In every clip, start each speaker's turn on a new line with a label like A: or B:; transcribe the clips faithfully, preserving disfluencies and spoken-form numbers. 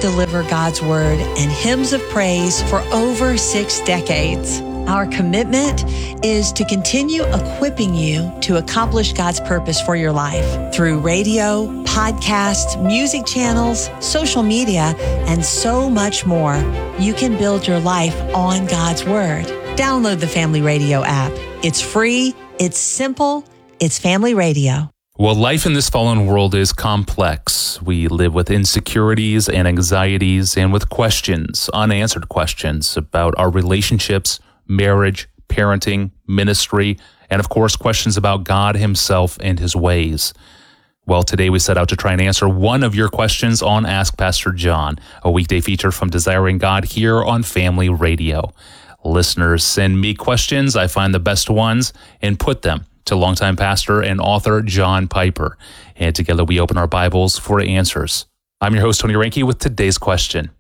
A: deliver God's word and hymns of praise for over six decades. Our commitment is to continue equipping you to accomplish God's purpose for your life through radio, podcasts, music channels, social media, and so much more. You can build your life on God's word. Download the Family Radio app. It's free, it's simple, it's Family Radio.
B: Well, life in this fallen world is complex. We live with insecurities and anxieties and with questions, unanswered questions about our relationships, marriage, parenting, ministry, and of course, questions about God himself and his ways. Well, today we set out to try and answer one of your questions on Ask Pastor John, a weekday feature from Desiring God here on Family Radio. Listeners send me questions. I find the best ones and put them to longtime pastor and author John Piper. And together we open our Bibles for answers. I'm your host, Tony Reinke, with today's question.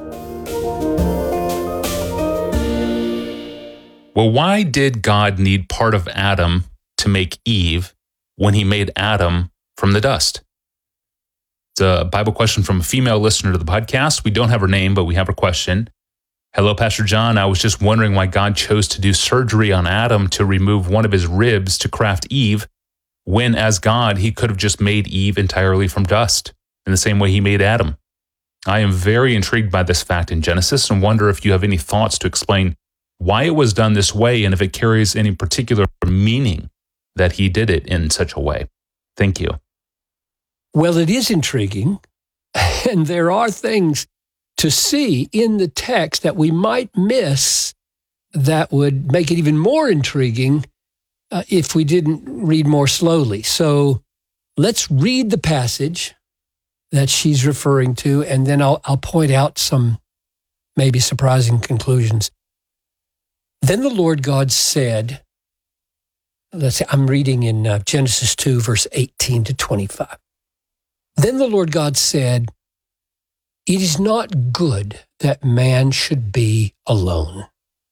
B: Well, why did God need part of Adam to make Eve when he made Adam from the dust? It's a Bible question from a female listener to the podcast. We don't have her name, but we have her question. Hello, Pastor John. I was just wondering why God chose to do surgery on Adam to remove one of his ribs to craft Eve, when as God, he could have just made Eve entirely from dust, in the same way he made Adam. I am very intrigued by this fact in Genesis and wonder if you have any thoughts to explain why it was done this way and if it carries any particular meaning that he did it in such a way. Thank you.
C: Well, it is intriguing, and there are things to see in the text that we might miss that would make it even more intriguing uh, if we didn't read more slowly. So let's read the passage that she's referring to, and then I'll, I'll point out some maybe surprising conclusions. Then the Lord God said, let's see, I'm reading in uh, Genesis two, verse eighteen to twenty-five. Then the Lord God said, "It is not good that man should be alone."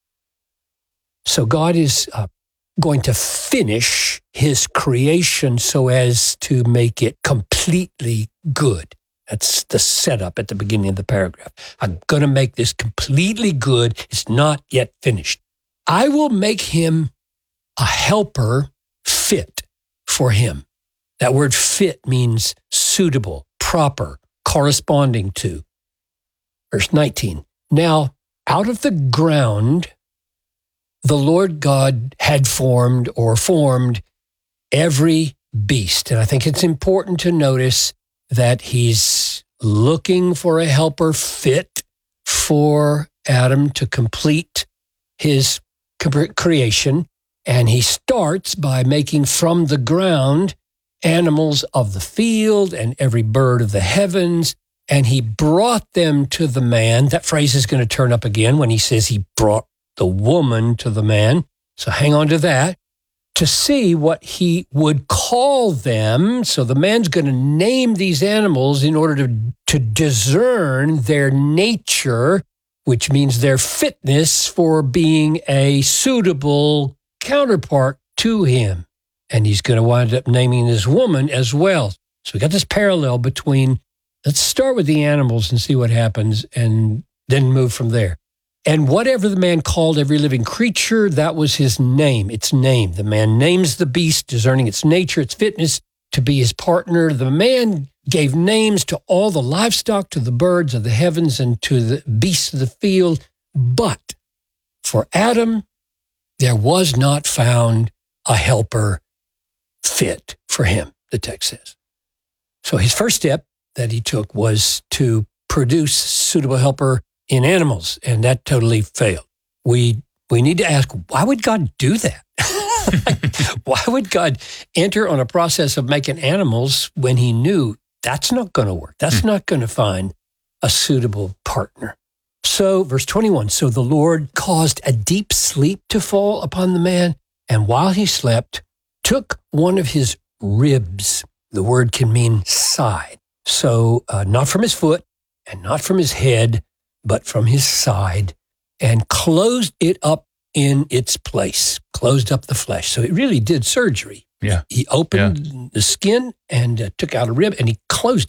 C: So God is uh, going to finish his creation so as to make it completely good. That's the setup at the beginning of the paragraph. I'm going to make this completely good. It's not yet finished. I will make him a helper fit for him. That word fit means suitable, proper, corresponding to. Verse nineteen, now out of the ground, the Lord God had formed or formed every beast. And I think it's important to notice that he's looking for a helper fit for Adam to complete his creation. And he starts by making from the ground animals of the field and every bird of the heavens. And he brought them to the man. That phrase is going to turn up again when he says he brought the woman to the man. So hang on to that. To see what he would call them. So the man's going to name these animals in order to, to discern their nature, which means their fitness for being a suitable counterpart to him. And he's going to wind up naming this woman as well. So we got this parallel between, let's start with the animals and see what happens and then move from there. And whatever the man called every living creature, that was his name, its name. The man names the beast, discerning its nature, its fitness to be his partner. The man gave names to all the livestock, to the birds of the heavens, and to the beasts of the field. But for Adam, there was not found a helper fit for him, the text says. So his first step that he took was to produce suitable helper in animals, and that totally failed. We we need to ask, why would God do that? Why would God enter on a process of making animals when he knew that's not going to work? That's not going to find a suitable partner. So, verse twenty-one, so the Lord caused a deep sleep to fall upon the man, and while he slept, took one of his ribs. The word can mean side. So, uh, not from his foot and not from his head, but from his side, and closed it up in its place, closed up the flesh. So it really did surgery.
B: Yeah.
C: He opened
B: yeah.
C: the skin and uh, took out a rib, and he closed it.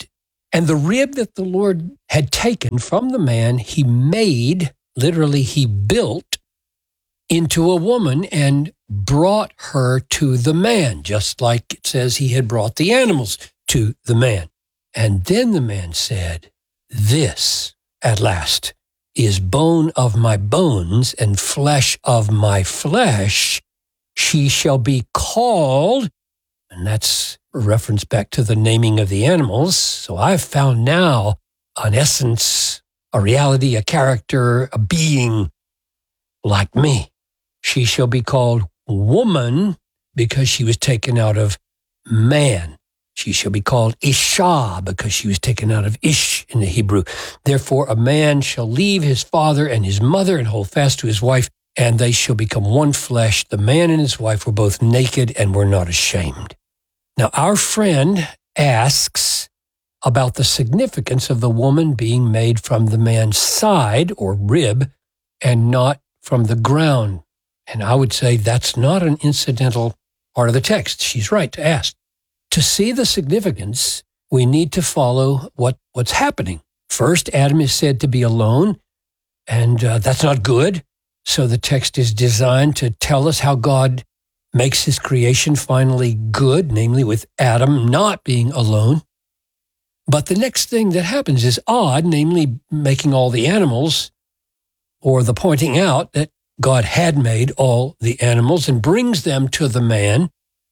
C: And the rib that the Lord had taken from the man, he made, literally he built into a woman and brought her to the man, just like it says he had brought the animals to the man. And then the man said, this at last is bone of my bones and flesh of my flesh. She shall be called, and that's a reference back to the naming of the animals. So I've found now an essence, a reality, a character, a being like me. She shall be called woman because she was taken out of man. She shall be called Isha because she was taken out of Ish in the Hebrew. Therefore, a man shall leave his father and his mother and hold fast to his wife, and they shall become one flesh. The man and his wife were both naked and were not ashamed. Now, our friend asks about the significance of the woman being made from the man's side or rib and not from the ground. And I would say that's not an incidental part of the text. She's right to ask. To see the significance, we need to follow what, what's happening. First, Adam is said to be alone, and uh, that's not good. So the text is designed to tell us how God makes his creation finally good, namely with Adam not being alone. But the next thing that happens is odd, namely making all the animals, or the pointing out that God had made all the animals and brings them to the man.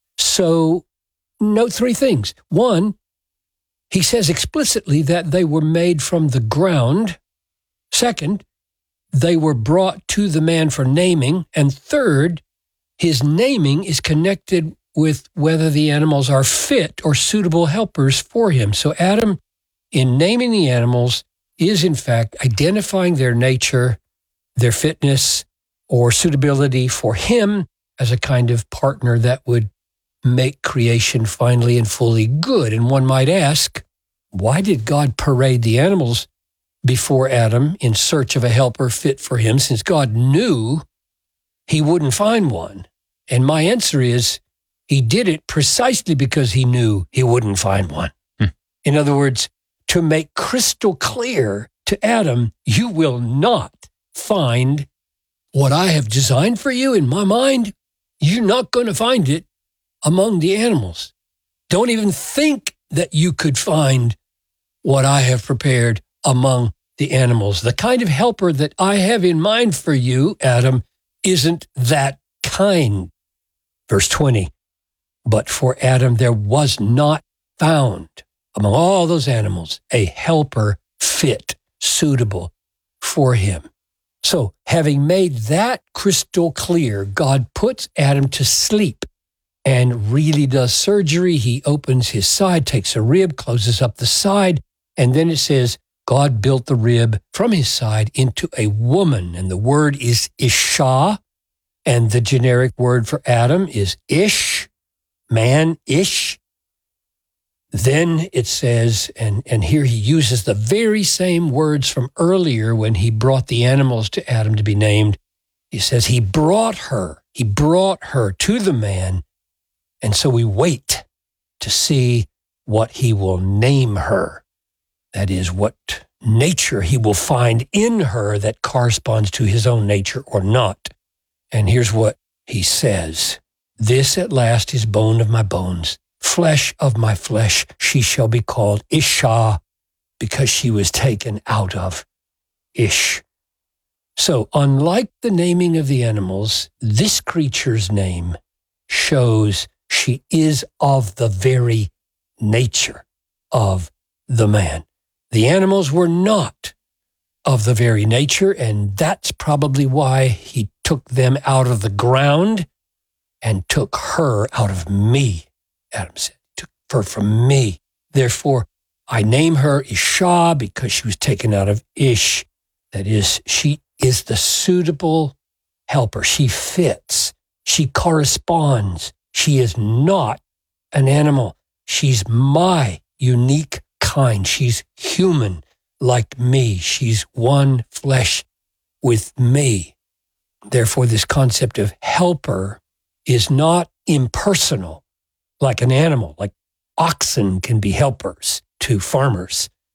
C: So note three things. One, he says explicitly that they were made from the ground. Second, they were brought to the man for naming. And third, his naming is connected with whether the animals are fit or suitable helpers for him. So Adam, in naming the animals, is in fact identifying their nature, their fitness, or suitability for him as a kind of partner that would make creation finally and fully good. And one might ask, why did God parade the animals before Adam in search of a helper fit for him, since God knew he wouldn't find one? And my answer is, he did it precisely because he knew he wouldn't find one. Hmm. In other words, to make crystal clear to Adam, you will not find what I have designed for you in my mind. You're not going to find it among the animals. Don't even think that you could find what I have prepared among the animals. The kind of helper that I have in mind for you, Adam, isn't that kind. Verse twenty, but for Adam there was not found among all those animals a helper fit, suitable for him. So, having made that crystal clear, God puts Adam to sleep and really does surgery. He opens his side, takes a rib, closes up the side, and then it says, God built the rib from his side into a woman, and the word is Isha, and the generic word for Adam is Ish, man, Ish. Then it says, and, and here he uses the very same words from earlier when he brought the animals to Adam to be named. He says he brought her, he brought her to the man, and so we wait to see what he will name her. That is, what nature he will find in her that corresponds to his own nature or not. And here's what he says. This at last is bone of my bones, flesh of my flesh. She shall be called Isha because she was taken out of Ish. So unlike the naming of the animals, this creature's name shows she is of the very nature of the man. The animals were not of the very nature, and that's probably why he took them out of the ground and took her out of me, Adam said. Took her from me. Therefore, I name her Isha because she was taken out of Ish. That is, she is the suitable helper. She fits. She corresponds. She is not an animal. She's my unique kind. She's human like me. She's one flesh with me. Therefore, this concept of helper is not impersonal like an animal, like oxen can be helpers to farmers.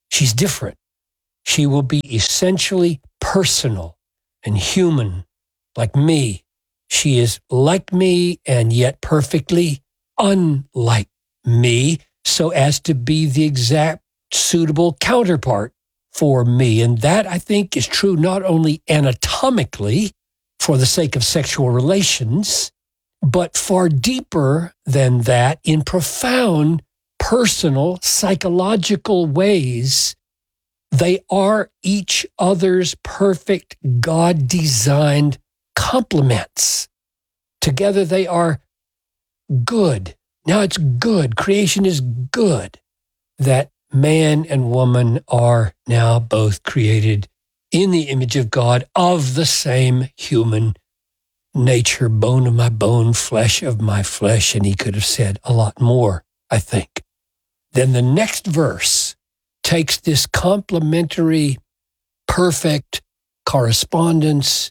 C: She's different. She will be essentially personal and human, like me. She is like me and yet perfectly unlike me, so as to be the exact suitable counterpart for me. And that, I think, is true not only anatomically for the sake of sexual relations, but far deeper than that in profound personal, psychological ways. They are each other's perfect God-designed complements. Together they are good. Now it's good. Creation is good that man and woman are now both created in the image of God, of the same human nature, bone of my bone, flesh of my flesh. And he could have said a lot more, I think. Then the next verse takes this complementary, perfect correspondence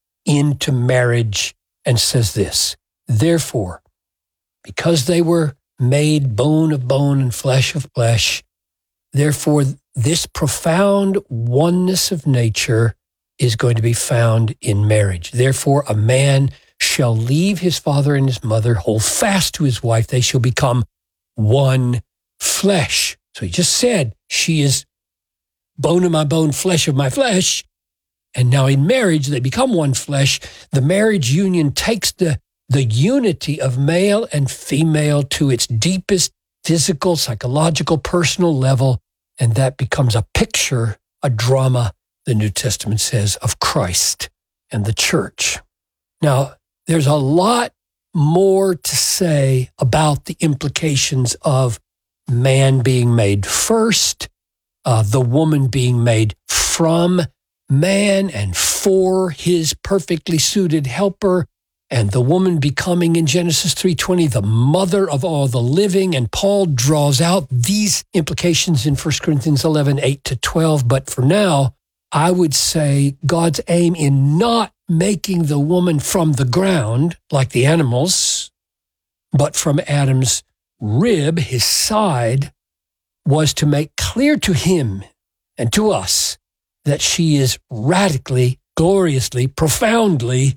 C: into marriage and says this: therefore, because they were made bone of bone and flesh of flesh, therefore this profound oneness of nature is going to be found in marriage. Therefore, a man shall leave his father and his mother, hold fast to his wife, they shall become one flesh. So he just said, she is bone of my bone, flesh of my flesh. And now in marriage, they become one flesh. The marriage union takes the, the unity of male and female to its deepest physical, psychological, personal level. And that becomes a picture, a drama, the New Testament says, of Christ and the church. Now, there's a lot more to say about the implications of man being made first, uh, the woman being made from man and for his perfectly suited helper, and the woman becoming in Genesis three twenty the mother of all the living. And Paul draws out these implications in First Corinthians eleven, eight to twelve. But for now, I would say God's aim in not making the woman from the ground like the animals, but from Adam's rib, his side, was to make clear to him and to us that she is radically, gloriously, profoundly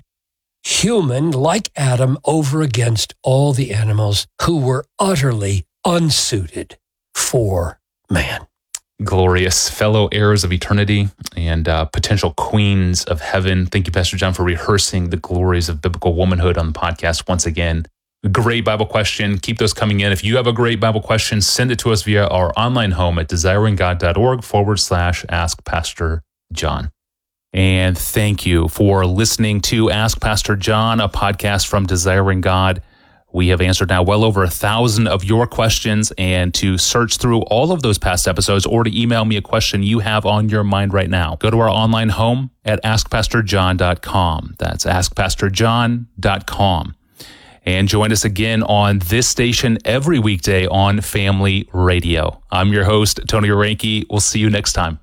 C: human, like Adam, over against all the animals who were utterly unsuited for man.
B: Glorious fellow heirs of eternity and uh, potential queens of heaven. Thank you, Pastor John, for rehearsing the glories of biblical womanhood on the podcast once again. Great Bible question. Keep those coming in. If you have a great Bible question, send it to us via our online home at desiringgod.org forward slash ask Pastor John. And thank you for listening to Ask Pastor John, a podcast from Desiring God. We have answered now well over a thousand of your questions, and to search through all of those past episodes or to email me a question you have on your mind right now, go to our online home at ask pastor john dot com. That's ask pastor john dot com. And join us again on this station every weekday on Family Radio. I'm your host, Tony Orenke. We'll see you next time.